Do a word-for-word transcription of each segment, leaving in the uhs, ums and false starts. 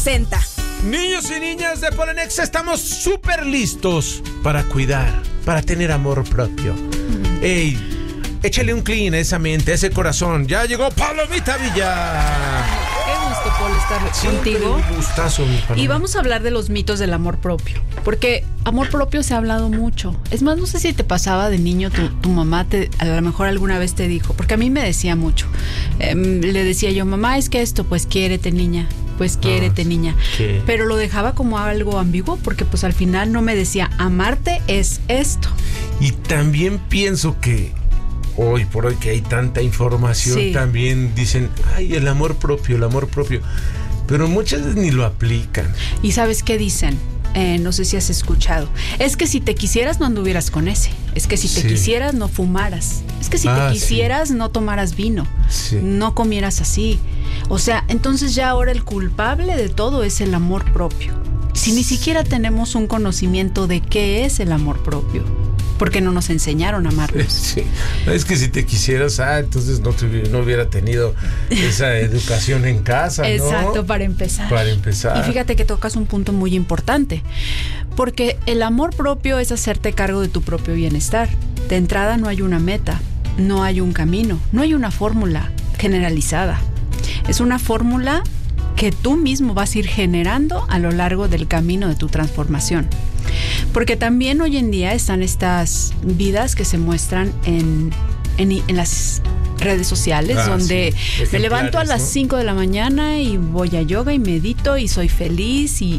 presenta. Niños y niñas de Polenex, estamos súper listos para cuidar, para tener amor propio. Mm. ¡Ey! Échale un clean a esa mente, a ese corazón. Ya llegó Palomita Villa. Qué gusto, Paul, estar Siempre contigo. Un gustazo, mi Paloma. Y vamos a hablar de los mitos del amor propio. Porque amor propio se ha hablado mucho. Es más, no sé si te pasaba de niño, tu, tu mamá te, a lo mejor alguna vez te dijo, porque a mí me decía mucho. Eh, le decía yo, mamá, es que esto, pues quiérete, niña. Pues quiérete, ah, niña. ¿Qué? Pero lo dejaba como algo ambiguo porque pues al final no me decía, amarte es esto. Y también pienso que hoy por hoy que hay tanta información, sí, también dicen, ay, el amor propio, el amor propio. Pero muchas veces ni lo aplican. ¿Y sabes qué dicen? Eh, no sé si has escuchado. Es que si te quisieras no anduvieras con ese. Es que si te sí. quisieras no fumaras. Es que si ah, te quisieras sí. no tomaras vino. Sí. No comieras así. O sea, entonces ya ahora el culpable de todo es el amor propio. Si ni siquiera tenemos un conocimiento de qué es el amor propio. Porque no nos enseñaron a amarnos. Sí, es que si te quisieras, ah, entonces no, te, no hubiera tenido esa educación en casa, ¿no? Exacto, para empezar. Para empezar. Y fíjate que tocas un punto muy importante, porque el amor propio es hacerte cargo de tu propio bienestar. De entrada no hay una meta, no hay un camino, no hay una fórmula generalizada. Es una fórmula que tú mismo vas a ir generando a lo largo del camino de tu transformación. Porque también hoy en día están estas vidas que se muestran en, en, en las redes sociales, ah, donde sí. me levanto a las ¿no? cinco de la mañana y voy a yoga y medito y soy feliz y,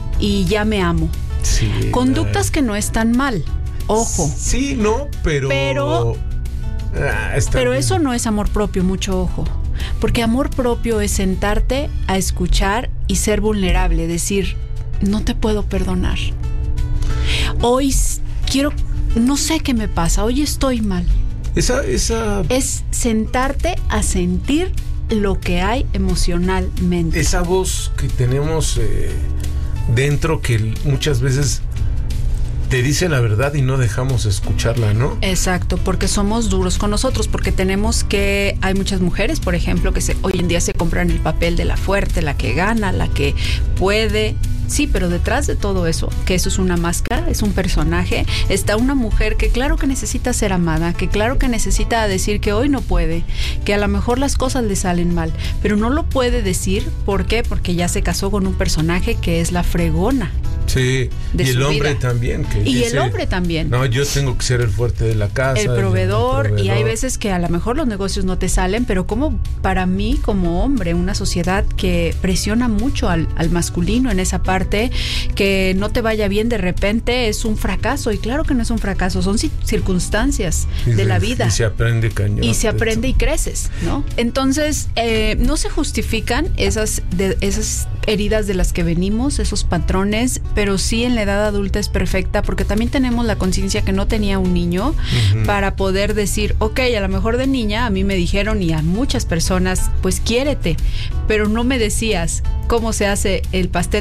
y ya me amo. Sí, Conductas uh, que no están mal, ojo. Sí, no, pero... Pero, ah, pero eso no es amor propio, mucho ojo. Porque amor propio es sentarte a escuchar y ser vulnerable, decir, no te puedo perdonar. Hoy quiero, no sé qué me pasa, hoy estoy mal. Esa, esa... Es sentarte a sentir lo que hay emocionalmente. Esa voz que tenemos eh, dentro que muchas veces te dice la verdad y no dejamos escucharla, ¿no? Exacto, porque somos duros con nosotros, porque tenemos que, hay muchas mujeres, por ejemplo, que se, hoy en día se compran el papel de la fuerte, la que gana, la que puede. Sí, pero detrás de todo eso, que eso es una máscara, es un personaje, está una mujer que claro que necesita ser amada, que claro que necesita decir que hoy no puede, que a lo mejor las cosas le salen mal, pero no lo puede decir, ¿por qué? Porque ya se casó con un personaje que es la fregona. Sí, y el hombre vida. también. Que y dice, el hombre también. No, yo tengo que ser el fuerte de la casa. El proveedor, el proveedor, y hay veces que a lo mejor los negocios no te salen, pero como para mí, como hombre, una sociedad que presiona mucho al, al masculino en esa parte, que no te vaya bien de repente es un fracaso, y claro que no es un fracaso, son circunstancias y de se, la vida. Y se aprende cañón. Y se aprende y creces, ¿no? Entonces, eh, no se justifican esas, de, esas heridas de las que venimos, esos patrones, pero sí en la edad adulta es perfecta porque también tenemos la conciencia que no tenía un niño uh-huh. para poder decir, ok, a lo mejor de niña a mí me dijeron y a muchas personas, pues quiérete, pero no me decías cómo se hace el pastel